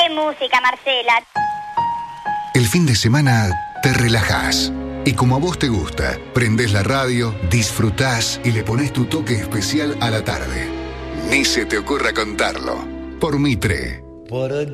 música, Marcela. El fin de semana te relajás. Y como a vos te gusta, prendés la radio, disfrutás y le ponés tu toque especial a la tarde. Ni se te ocurra contarlo. Por Mitre.